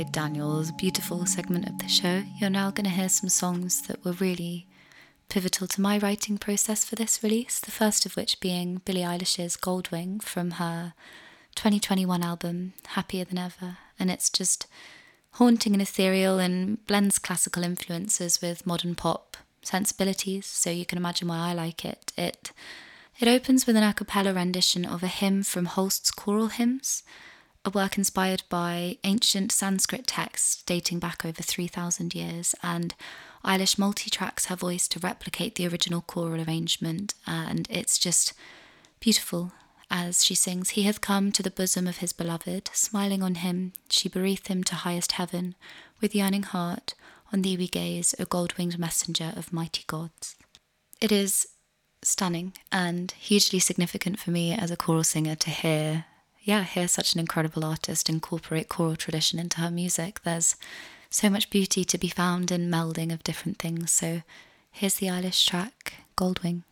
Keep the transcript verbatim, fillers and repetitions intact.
enjoyed Daniel's beautiful segment of the show, you're now going to hear some songs that were really pivotal to my writing process for this release, the first of which being Billie Eilish's Goldwing from her twenty twenty-one album, Happier Than Ever. And it's just haunting and ethereal and blends classical influences with modern pop sensibilities, so you can imagine why I like it. It it opens with an a cappella rendition of a hymn from Holst's Choral Hymns, a work inspired by ancient Sanskrit texts dating back over three thousand years, and Eilish multi-tracks her voice to replicate the original choral arrangement, and it's just beautiful as she sings, "He hath come to the bosom of his beloved, smiling on him, she bereathed him to highest heaven, with yearning heart, on thee we gaze, O gold-winged messenger of mighty gods." It is stunning and hugely significant for me as a choral singer to hear, yeah, hear such an incredible artist incorporate choral tradition into her music. There's so much beauty to be found in melding of different things, so here's the Eilish track, Goldwing.